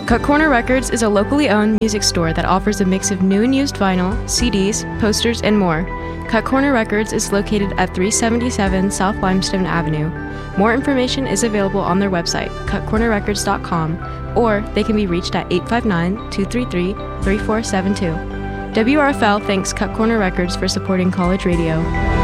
Cut Corner Records is a locally owned music store that offers a mix of new and used vinyl, CDs, posters, and more. Cut Corner Records is located at 377 South Limestone Avenue. More information is available on their website, cutcornerrecords.com, or they can be reached at 859-233-3472. WRFL thanks Cut Corner Records for supporting college radio.